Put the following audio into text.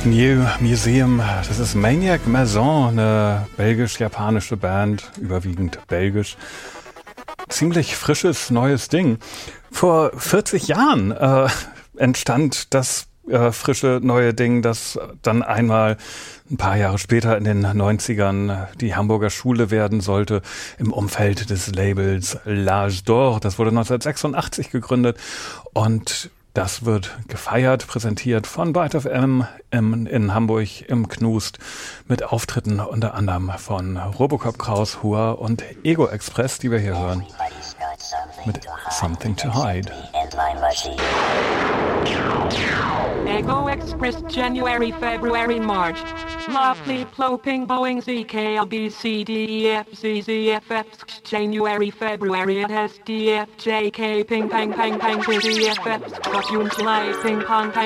New Museum, das ist Maniac Maison, eine belgisch-japanische Band, überwiegend belgisch. Ziemlich frisches, neues Ding. Vor 40 Jahren entstand das frische, neue Ding, das dann einmal ein paar Jahre später in den 90ern die Hamburger Schule werden sollte, im Umfeld des Labels L'Age d'Or. Das wurde 1986 gegründet und das wird gefeiert, präsentiert von Byte FM in Hamburg im Knust mit Auftritten unter anderem von Robocop, Kraus, Hua und Ego Express, die wir hier hören, mit Something to Hide. Ego Express January, February, March. Lovely ploping Boeing ZKLBCDEFZZFF January, February at SDFJK Ping Pang Pang Pang ZFF Costumes Light Ping Pong Pang